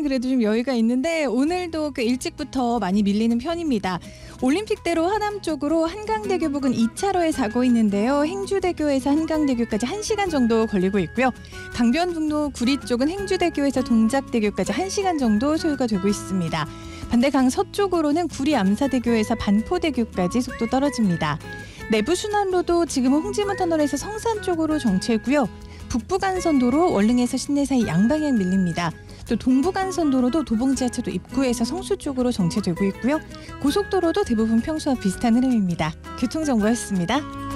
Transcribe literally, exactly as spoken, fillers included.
그래도 좀 여유가 있는데 오늘도 그 일찍부터 많이 밀리는 편입니다. 올림픽대로 하남 쪽으로 한강대교 부근 이 차로에 사고 있는데요. 행주대교에서 한강대교까지 한 시간 정도 걸리고 있고요. 강변북로 구리 쪽은 행주대교에서 동작대교까지 한 시간 정도 소요가 되고 있습니다. 반대 강 서쪽으로는 구리 암사대교에서 반포대교까지 속도 떨어집니다. 내부순환로도 지금은 홍지문 터널에서 성산 쪽으로 정체고요. 북부간선도로 월릉에서 신내 사이 양방향 밀립니다. 또 동부간선도로도 도봉지하철도 입구에서 성수 쪽으로 정체되고 있고요. 고속도로도 대부분 평소와 비슷한 흐름입니다. 교통정보였습니다.